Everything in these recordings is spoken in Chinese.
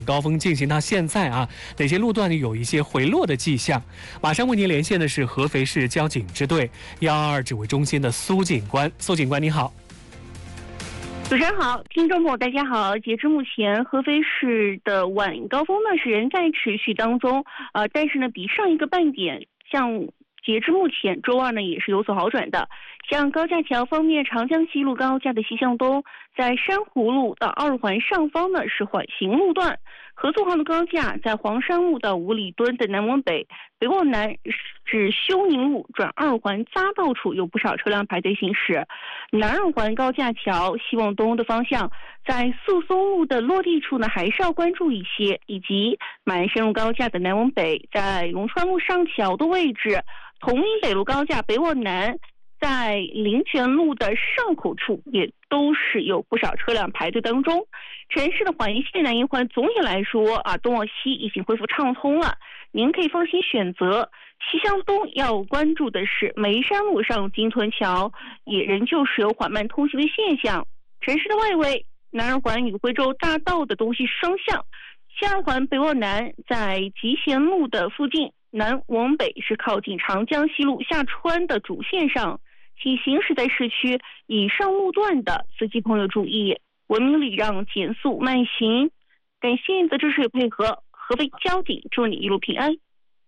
高峰进行到现在啊，哪些路段有一些回落的迹象？马上为您连线的是合肥市交警支队122指挥中心的苏警官。苏警官，你好。 主持人好，听众朋友大家好。截至目前，合肥市的晚高峰呢是仍在持续当中，但是呢比上一个半点，像截至目前周二呢也是有所好转的。像高架桥方面，长江西路高架的西向东，在珊瑚路到二环上方呢是缓行路段，合作号的高架在黄山路到五里墩的南往北，北往南至休宁路转二环匝道处有不少车辆排队行驶。南二环高架桥西往东的方向，在宿松路的落地处呢还是要关注一些，以及马鞍山路高架的南往北，在龙川路上桥的位置，铜陵北路高架北往南，在灵泉路的上口处也都是有不少车辆排队当中。城市的环线南一环总体来说东往西已经恢复畅通了，您可以放心选择。西向东要关注的是眉山路上金屯桥也仍旧是有缓慢通行的现象。城市的外围，南二环与徽州大道的东西双向，西二环北往南在集贤路的附近，南往北是靠近长江西路下川的主线上，请行驶在市区以上路段的司机朋友注意，文明礼让，减速慢行。感谢您的支持与配合，合肥交警祝你一路平安。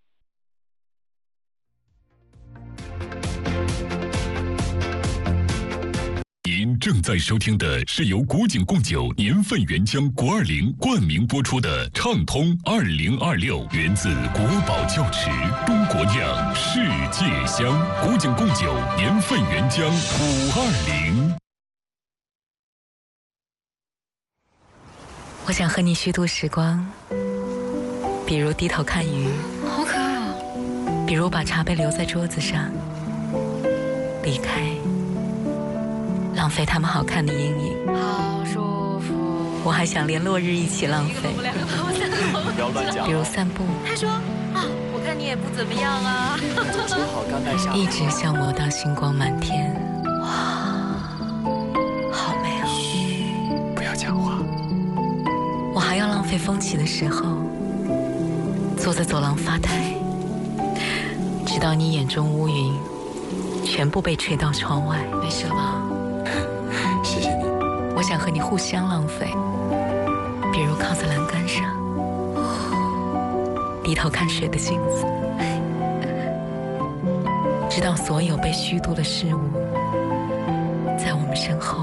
您正在收听的是由古井贡酒年份原浆国20冠名播出的畅通2026，源自国宝窖池，中国酿，世界香。古井贡酒年份原浆520。 我想和你虚度时光，比如低头看鱼， 好可爱哦； 比如把茶杯留在桌子上，离开，浪费他们好看的阴影。 好舒服。 我还想连落日一起浪费， 不要乱讲。 比如散步。 他说我看你也不怎么样啊。 做好甘拜下一直消磨到星光满天。哇，好美哦！ 嘘，不要讲话。 我还要浪费风起的时候，坐在走廊发呆，直到你眼中乌云全部被吹到窗外。没事了吧？ 谢谢你。 我想和你互相浪费，比如靠在栏杆上，低头看水的镜子，直到所有被虚度的事物在我们身后